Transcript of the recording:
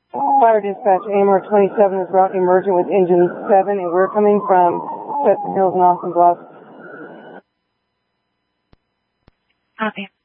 Fire dispatch, AMR 27 is route emergent with engine 7, and we're coming from Sutton Hills and Austin Bluffs. Copy.